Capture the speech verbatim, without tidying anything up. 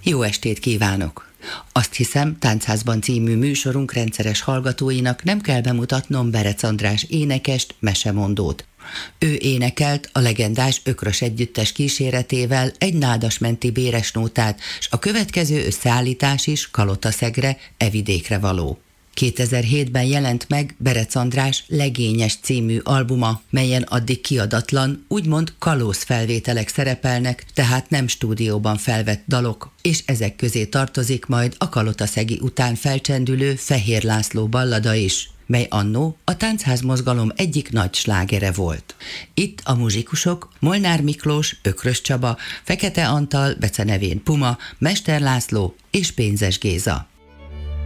Jó estét kívánok! Azt hiszem, Táncházban című műsorunk rendszeres hallgatóinak nem kell bemutatnom Berec András énekest, mesemondót. Ő énekelt a legendás Ökrös együttes kíséretével egy nádasmenti béresnótát, s a következő összeállítás is Kalotaszegre, e vidékre való. kétezer-hétben jelent meg Berec András Legényes című albuma, melyen addig kiadatlan, úgymond kalóz felvételek szerepelnek, tehát nem stúdióban felvett dalok, és ezek közé tartozik majd a kalotaszegi után felcsendülő Fehér László ballada is, mely annó a táncház mozgalom egyik nagy slágere volt. Itt a muzsikusok Molnár Miklós, Ökrös Csaba, Fekete Antal, becenevén Puma, Mester László és Pénzes Géza.